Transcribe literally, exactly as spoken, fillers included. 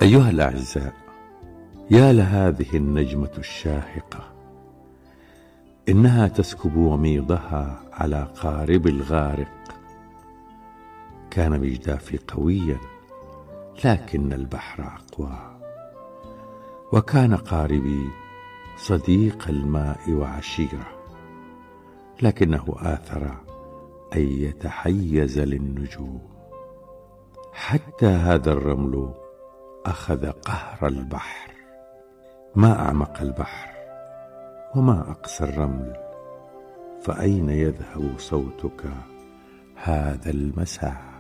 أيها الأعزاء، يا لهذه النجمة الشاهقة، إنها تسكب وميضها على قارب الغارق. كان مجدافي قويا، لكن البحر أقوى، وكان قاربي صديق الماء وعشيرة، لكنه آثر أن يتحيز للنجوم. حتى هذا الرمل أخذ قهر البحر. ما أعمق البحر وما أقسى الرمل، فأين يذهب صوتك هذا المساء؟